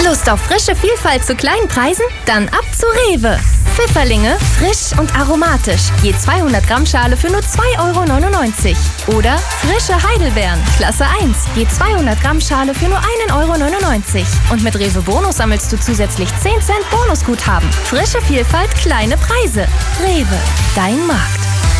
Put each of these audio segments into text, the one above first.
Lust auf frische Vielfalt zu kleinen Preisen? Dann ab zu Rewe. Pfifferlinge, frisch und aromatisch. Je 200 Gramm Schale für nur 2,99 €. Oder frische Heidelbeeren, Klasse 1. Je 200 Gramm Schale für nur 1,99 €. Und mit Rewe Bonus sammelst du zusätzlich 10 Cent Bonusguthaben. Frische Vielfalt, kleine Preise. Rewe, dein Markt.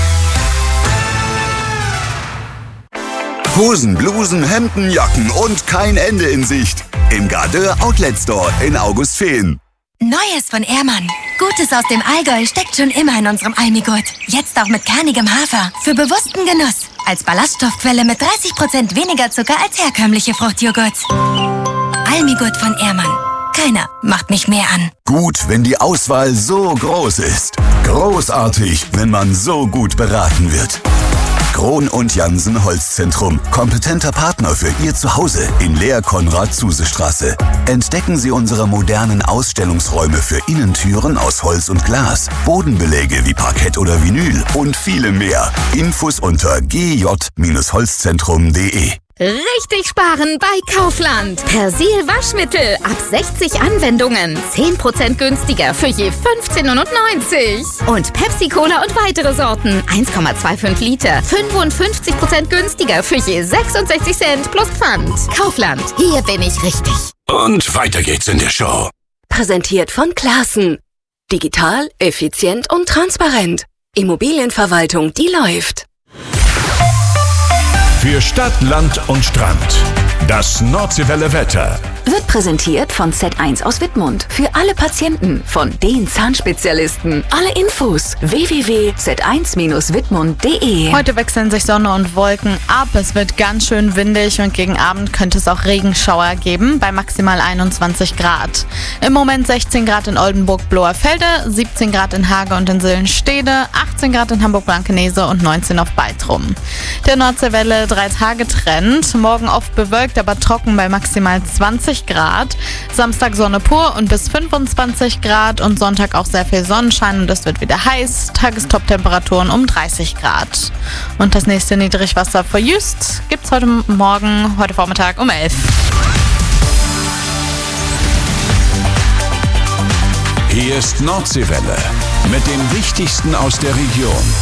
Hosen, Blusen, Hemden, Jacken und kein Ende in Sicht. Im Gardeur Outlet Store in Augustfehn. Neues von Ehrmann. Gutes aus dem Allgäu steckt schon immer in unserem Almigurt. Jetzt auch mit kernigem Hafer. Für bewussten Genuss. Als Ballaststoffquelle mit 30% weniger Zucker als herkömmliche Fruchtjoghurt. Almigurt von Ehrmann. Keiner macht mich mehr an. Gut, wenn die Auswahl so groß ist. Großartig, wenn man so gut beraten wird. Krohn und Jansen Holzzentrum. Kompetenter Partner für Ihr Zuhause in Lehr-Konrad-Zuse-Straße. Entdecken Sie unsere modernen Ausstellungsräume für Innentüren aus Holz und Glas, Bodenbeläge wie Parkett oder Vinyl und viele mehr. Infos unter gj-holzzentrum.de. Richtig sparen bei Kaufland. Persil Waschmittel ab 60 Anwendungen. 10% günstiger für je 15,99 €. Und Pepsi Cola und weitere Sorten. 1,25 Liter. 55% günstiger für je 66 Cent plus Pfand. Kaufland. Hier bin ich richtig. Und weiter geht's in der Show. Präsentiert von Classen. Digital, effizient und transparent. Immobilienverwaltung, die läuft. Für Stadt, Land und Strand. Das Nordseewelle Wetter. Wird präsentiert von Z1 aus Wittmund. Für alle Patienten von den Zahnspezialisten. Alle Infos www.z1-wittmund.de. Heute wechseln sich Sonne und Wolken ab. Es wird ganz schön windig und gegen Abend könnte es auch Regenschauer geben bei maximal 21 Grad. Im Moment 16 Grad in Oldenburg-Bloerfelde, 17 Grad in Hage und in Sillenstede, 18 Grad in Hamburg-Blankenese und 19 auf Baltrum. Der Nordseewelle 3-Tage-Trend. Morgen oft bewölkt, aber trocken bei maximal 20 Grad. Samstag Sonne pur und bis 25 Grad und Sonntag auch sehr viel Sonnenschein und es wird wieder heiß. Tagestop-Temperaturen um 30 Grad. Und das nächste Niedrigwasser für Jüst gibt's heute Vormittag um 11. Hier ist Nordseewelle mit dem Wichtigsten aus der Region.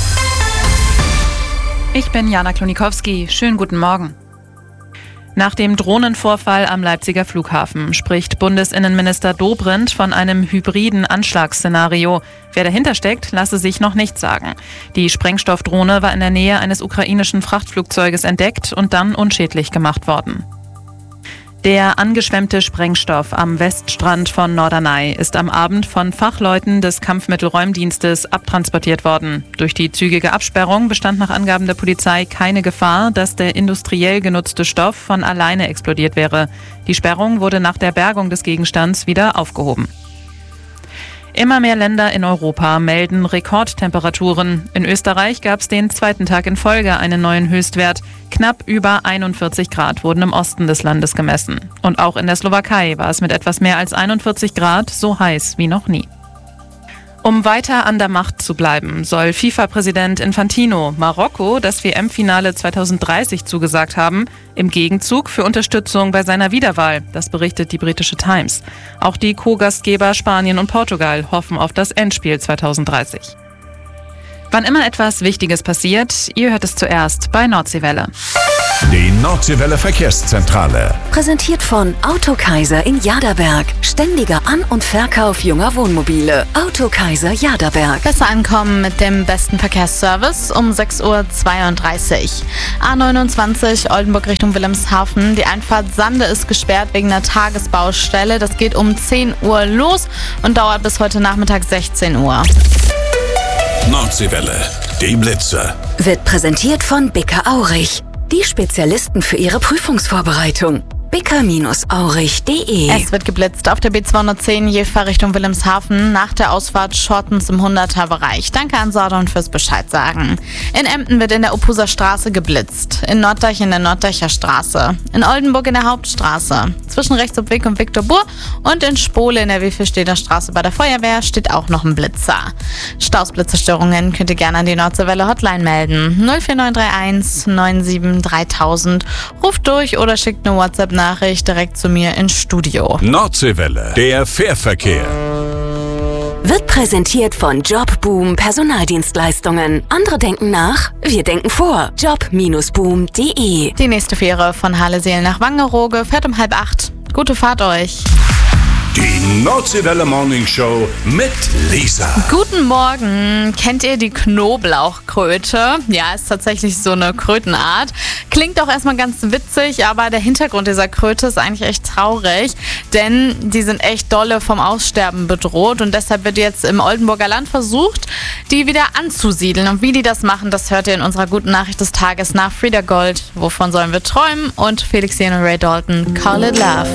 Ich bin Jana Klonikowski. Schönen guten Morgen. Nach dem Drohnenvorfall am Leipziger Flughafen spricht Bundesinnenminister Dobrindt von einem hybriden Anschlagsszenario. Wer dahinter steckt, lasse sich noch nicht sagen. Die Sprengstoffdrohne war in der Nähe eines ukrainischen Frachtflugzeuges entdeckt und dann unschädlich gemacht worden. Der angeschwemmte Sprengstoff am Weststrand von Norderney ist am Abend von Fachleuten des Kampfmittelräumdienstes abtransportiert worden. Durch die zügige Absperrung bestand nach Angaben der Polizei keine Gefahr, dass der industriell genutzte Stoff von alleine explodiert wäre. Die Sperrung wurde nach der Bergung des Gegenstands wieder aufgehoben. Immer mehr Länder in Europa melden Rekordtemperaturen. In Österreich gab es den zweiten Tag in Folge einen neuen Höchstwert. Knapp über 41 Grad wurden im Osten des Landes gemessen. Und auch in der Slowakei war es mit etwas mehr als 41 Grad so heiß wie noch nie. Um weiter an der Macht zu bleiben, soll FIFA-Präsident Infantino Marokko das WM-Finale 2030 zugesagt haben, im Gegenzug für Unterstützung bei seiner Wiederwahl. Das berichtet die britische Times. Auch die Co-Gastgeber Spanien und Portugal hoffen auf das Endspiel 2030. Wann immer etwas Wichtiges passiert, ihr hört es zuerst bei Nordseewelle. Die Nordseewelle Verkehrszentrale. Präsentiert von Autokaiser in Jaderberg. Ständiger An- und Verkauf junger Wohnmobile. Autokaiser Jaderberg. Besser ankommen mit dem besten Verkehrsservice um 6:32 Uhr. A29 Oldenburg Richtung Wilhelmshaven. Die Einfahrt Sande ist gesperrt wegen einer Tagesbaustelle. Das geht um 10 Uhr los und dauert bis heute Nachmittag 16 Uhr. Nordseewelle, die Blitze. Wird präsentiert von Bicker Aurich. Die Spezialisten für Ihre Prüfungsvorbereitung. bicker-aurich.de. Es wird geblitzt auf der B210 Jever Richtung Wilhelmshaven nach der Ausfahrt Schortens im 100er-Bereich. Danke an Sordon fürs Bescheid sagen. In Emden wird in der Opuser Straße geblitzt. In Norddeich in der Norddeicher Straße. In Oldenburg in der Hauptstraße. Zwischen Rechtsobweg und Viktorbur und in Spole in der Wiefelsteder Straße bei der Feuerwehr steht auch noch ein Blitzer. Stausblitzerstörungen könnt ihr gerne an die Nordseewelle Hotline melden. 04931 97 3000. Ruft durch oder schickt eine WhatsApp Nachricht direkt zu mir ins Studio. Nordseewelle, der Fährverkehr. Wird präsentiert von Jobboom Personaldienstleistungen. Andere denken nach, wir denken vor. Job-boom.de. Die nächste Fähre von Harleseel nach Wangerooge fährt um 7:30. Gute Fahrt euch. Die Nordseewelle Morning Show mit Lisa. Guten Morgen. Kennt ihr die Knoblauchkröte? Ja, ist tatsächlich so eine Krötenart. Klingt auch erstmal ganz witzig, aber der Hintergrund dieser Kröte ist eigentlich echt traurig, denn die sind echt dolle vom Aussterben bedroht und deshalb wird jetzt im Oldenburger Land versucht, die wieder anzusiedeln. Und wie die das machen, das hört ihr in unserer guten Nachricht des Tages nach Frieda Gold. Wovon sollen wir träumen? Und Felix Jen und Ray Dalton, Call It Love.